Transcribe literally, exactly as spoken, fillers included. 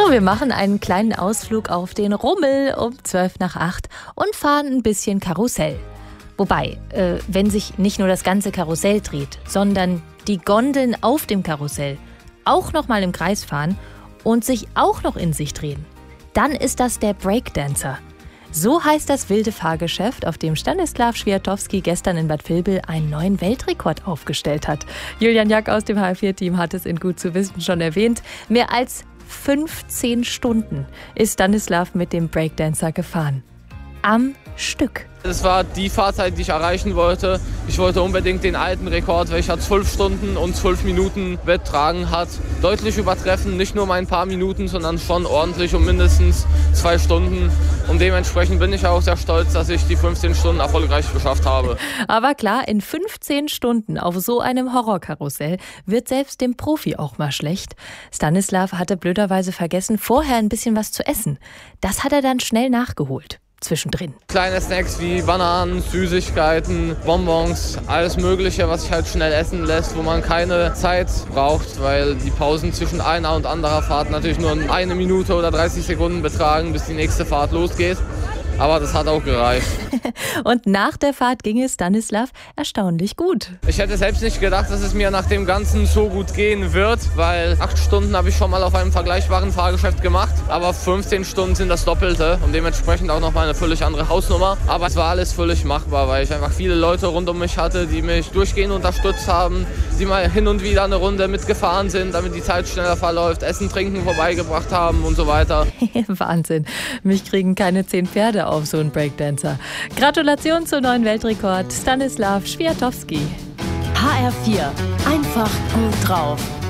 So, wir machen einen kleinen Ausflug auf den Rummel um zwölf nach acht und fahren ein bisschen Karussell. Wobei, äh, wenn sich nicht nur das ganze Karussell dreht, sondern die Gondeln auf dem Karussell auch noch mal im Kreis fahren und sich auch noch in sich drehen, dann ist das der Breakdancer. So heißt das wilde Fahrgeschäft, auf dem Stanislav Swiatowski gestern in Bad Vilbel einen neuen Weltrekord aufgestellt hat. Julian Jack aus dem H R vier Team hat es in Gut zu wissen schon erwähnt. Mehr als fünfzehn Stunden ist Stanislav mit dem Breakdancer gefahren. Am Stück. Das war die Fahrzeit, die ich erreichen wollte. Ich wollte unbedingt den alten Rekord, welcher zwölf Stunden und zwölf Minuten betragen hat, deutlich übertreffen. Nicht nur mal ein paar Minuten, sondern schon ordentlich um mindestens zwei Stunden. Und dementsprechend bin ich auch sehr stolz, dass ich die fünfzehn Stunden erfolgreich geschafft habe. Aber klar, in fünfzehn Stunden auf so einem Horrorkarussell wird selbst dem Profi auch mal schlecht. Stanislav hatte blöderweise vergessen, vorher ein bisschen was zu essen. Das hat er dann schnell nachgeholt. Zwischendrin. Kleine Snacks wie Bananen, Süßigkeiten, Bonbons, alles Mögliche, was sich halt schnell essen lässt, wo man keine Zeit braucht, weil die Pausen zwischen einer und anderer Fahrt natürlich nur eine Minute oder dreißig Sekunden betragen, bis die nächste Fahrt losgeht. Aber das hat auch gereicht. Und nach der Fahrt ging es Stanislav erstaunlich gut. Ich hätte selbst nicht gedacht, dass es mir nach dem Ganzen so gut gehen wird, weil acht Stunden habe ich schon mal auf einem vergleichbaren Fahrgeschäft gemacht, aber fünfzehn Stunden sind das Doppelte und dementsprechend auch noch mal eine völlig andere Hausnummer. Aber es war alles völlig machbar, weil ich einfach viele Leute rund um mich hatte, die mich durchgehend unterstützt haben, die mal hin und wieder eine Runde mitgefahren sind, damit die Zeit schneller verläuft, Essen, Trinken vorbeigebracht haben und so weiter. Wahnsinn, mich kriegen keine zehn Pferde auf so einen Breakdancer. Gratulation zum neuen Weltrekord, Stanislav Swiatowski. H R vier, einfach gut drauf.